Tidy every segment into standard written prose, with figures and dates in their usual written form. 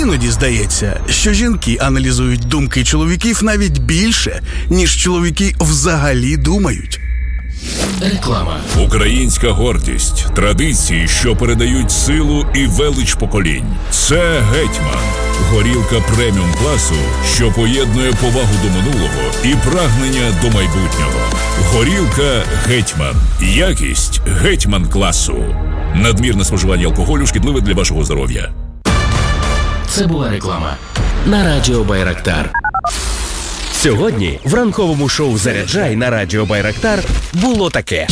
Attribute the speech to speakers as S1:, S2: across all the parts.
S1: Іноді здається, що жінки аналізують думки чоловіків навіть більше, ніж чоловіки взагалі думають.
S2: Реклама.
S3: Українська гордість, традиції, що передають силу і велич поколінь. Це «Гетьман». Горілка преміум класу, що поєднує повагу до минулого і прагнення до майбутнього. Горілка «Гетьман». Якість «Гетьман» класу. Надмірне споживання алкоголю шкідливе для вашого здоров'я.
S2: Це була реклама на радіо Байрактар.
S4: Сьогодні в ранковому шоу «Заряджай» на радіо Байрактар було таке.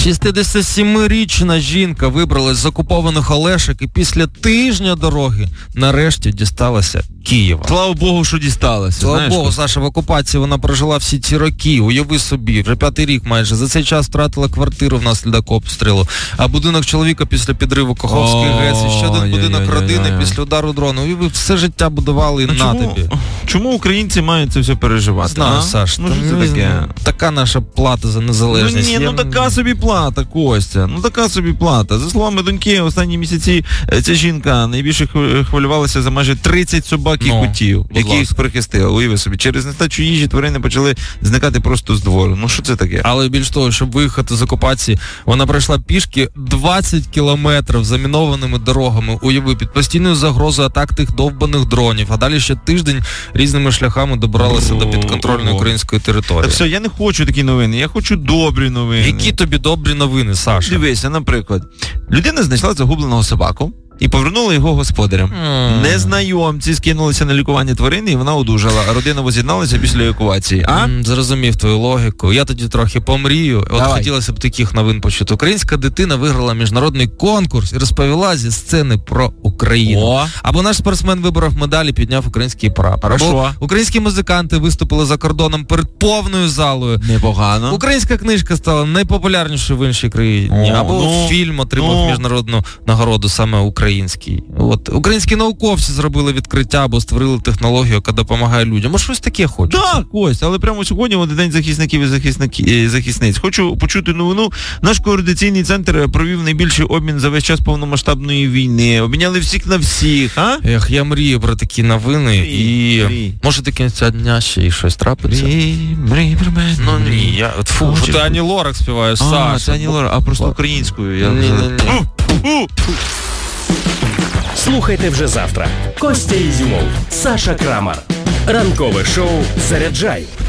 S5: 67-річна жінка вибралась з окупованих Олешок і після тижня дороги нарешті дісталася Києва.
S6: Слава Богу, що дісталася.
S5: Слава Богу, Саша, в окупації вона прожила всі ці роки. Уяви собі, вже 5-й рік майже. За цей час втратила квартиру внаслідок обстрілу, а будинок чоловіка після підриву Каховської ГЕС, і ще один будинок родини після удару дрону. Уяви, все життя будували і на тобі.
S6: Чому українці мають це все переживати?
S5: Знаю, Саш,
S6: ну, що це таке?
S5: Така наша плата за незалежність.
S6: Ну така собі плата, Костя. Ну така собі плата. За словами доньки, останні місяці ця жінка найбільше хвилювалася за майже 30 собак і котів, які їх прихистили. Уяви собі, через нестачу їжі тварини почали зникати просто з двору. Ну що це таке?
S5: Але більш того, щоб виїхати з окупації, вона пройшла пішки 20 кілометрів замінованими дорогами. Уяви, під постійною загрозою атак тих довбаних дронів. А далі ще тиждень різними шляхами добиралася до підконтрольної української території.
S6: Та все, я не хочу такі новини, я хочу добрі новини.
S5: Які тобі добрі новини, Саша?
S6: Дивися, наприклад, людина знайшла загубленого собаку і повернула його господарям. Незнайомці скинулися на лікування тварини, і вона одужала, а родина воз'єдналася після евакуації.
S5: Зрозумів твою логіку. Я тоді трохи помрію. От хотілося б таких новин почути. Українська дитина виграла міжнародний конкурс і розповіла зі сцени про Україну. Або наш спортсмен виборов медалі, підняв український прапор. Або українські музиканти виступили за кордоном перед повною залою.
S6: Непогано.
S5: Українська книжка стала найпопулярнішою в іншій країні. Або фільм отримав міжнародну нагороду саме український. От українські науковці зробили відкриття або створили технологію, яка допомагає людям. Може, щось таке хочеться?
S6: Так, Кость, але прямо сьогодні, от День захисників і захисниць. Хочу почути новину. Наш координаційний центр провів найбільший обмін за весь час повномасштабної війни. Обміняли всіх на всіх, а?
S5: Ех, я мрію про такі новини і може до кінця дня ще й щось трапиться.
S6: Мрій про мене.
S5: Ну ні, фу, ти Ані Лорак співаєш, Саша.
S6: Це Ані Лорак, а просто українською.
S4: Слухайте вже завтра. Костя Ізюмов, Саша Крамар. Ранкове шоу «Заряджай».